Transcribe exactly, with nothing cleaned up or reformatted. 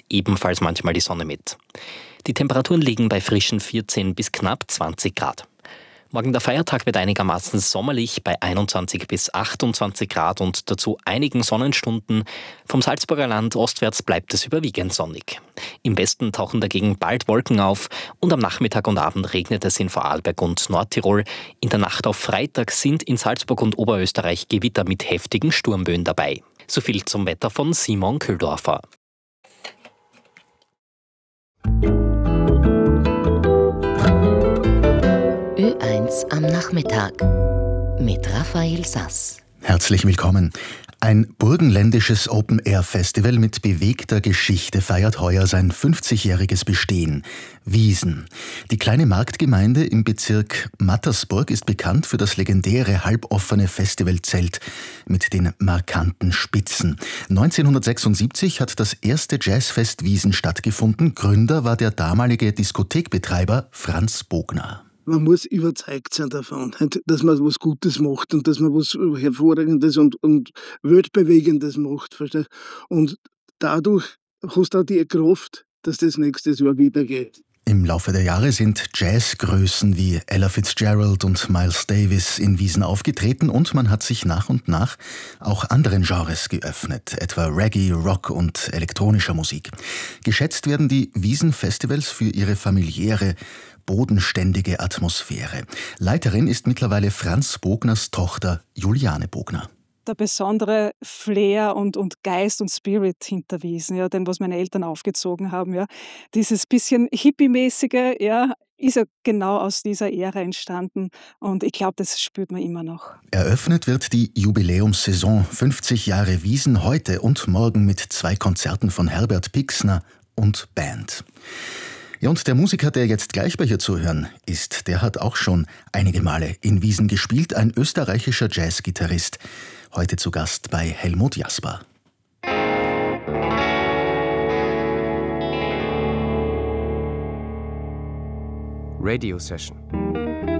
ebenfalls manchmal die Sonne mit. Die Temperaturen liegen bei frischen vierzehn bis knapp zwanzig Grad. Morgen der Feiertag wird einigermaßen sommerlich bei einundzwanzig bis achtundzwanzig Grad und dazu einigen Sonnenstunden. Vom Salzburger Land ostwärts bleibt es überwiegend sonnig. Im Westen tauchen dagegen bald Wolken auf und am Nachmittag und Abend regnet es in Vorarlberg und Nordtirol. In der Nacht auf Freitag sind in Salzburg und Oberösterreich Gewitter mit heftigen Sturmböen dabei. So viel zum Wetter von Simon Köhldorfer. Ö eins am Nachmittag mit Raphael Sass. Herzlich willkommen. Ein burgenländisches Open-Air-Festival mit bewegter Geschichte feiert heuer sein fünfzigjähriges Bestehen. Wiesen. Die kleine Marktgemeinde im Bezirk Mattersburg ist bekannt für das legendäre halboffene Festivalzelt mit den markanten Spitzen. neunzehnhundertsechsundsiebzig hat das erste Jazzfest Wiesen stattgefunden. Gründer war der damalige Diskothekbetreiber Franz Bogner. Man muss überzeugt sein davon, dass man was Gutes macht und dass man was Hervorragendes und, und Weltbewegendes macht. Verstehst? Und dadurch hast du auch die Kraft, dass das nächstes Jahr wieder geht. Im Laufe der Jahre sind Jazzgrößen wie Ella Fitzgerald und Miles Davis in Wiesen aufgetreten und man hat sich nach und nach auch anderen Genres geöffnet, etwa Reggae, Rock und elektronischer Musik. Geschätzt werden die Wiesen-Festivals für ihre familiäre, bodenständige Atmosphäre. Leiterin ist mittlerweile Franz Bogners Tochter Juliane Bogner. Der besondere Flair und, und Geist und Spirit hinter Wiesen, ja, den was meine Eltern aufgezogen haben, ja, dieses bisschen hippie-mäßige, ja, ist ja genau aus dieser Ära entstanden und ich glaube, das spürt man immer noch. Eröffnet wird die Jubiläumssaison fünfzig Jahre Wiesen heute und morgen mit zwei Konzerten von Herbert Pixner und Band. Ja, und der Musiker, der jetzt gleich bei hier zu hören ist, der hat auch schon einige Male in Wiesen gespielt, ein österreichischer Jazzgitarrist. Heute zu Gast bei Helmut Jasper. Radio Session.